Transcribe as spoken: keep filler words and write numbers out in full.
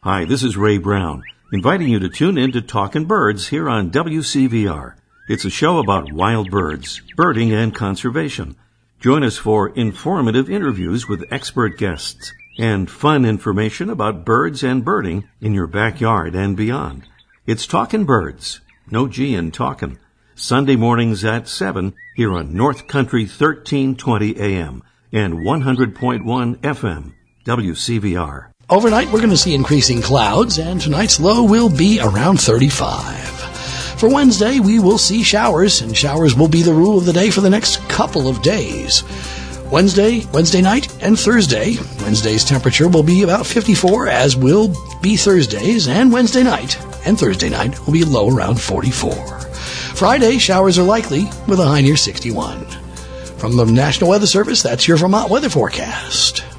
Hi, this is Ray Brown, inviting you to tune in to Talkin' Birds here on W C V R. It's a show about wild birds, birding, and conservation. Join us for informative interviews with expert guests and fun information about birds and birding in your backyard and beyond. It's Talkin' Birds, no G in talkin', Sunday mornings at seven here on North Country thirteen twenty A M and one hundred point one F M, W C V R. Overnight, we're going to see increasing clouds, and tonight's low will be around thirty-five. For Wednesday, we will see showers, and showers will be the rule of the day for the next couple of days. Wednesday, Wednesday night, and Thursday. Wednesday's temperature will be about fifty-four, as will be Thursday's, and Wednesday night and Thursday night will be low around forty-four. Friday, showers are likely with a high near sixty-one. From the National Weather Service, that's your Vermont weather forecast.